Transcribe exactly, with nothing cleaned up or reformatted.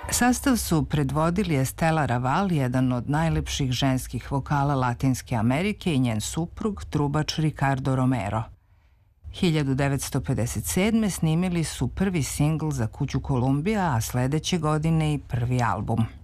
Sastav su predvodili Estela Raval, jedan od najlepših ženskih vokala Latinske Amerike, i njen suprug, trubač Ricardo Romero. hiljadu devetsto pedeset sedme snimili su prvi singl za kuću Kolumbija, a sledeće godine i prvi album.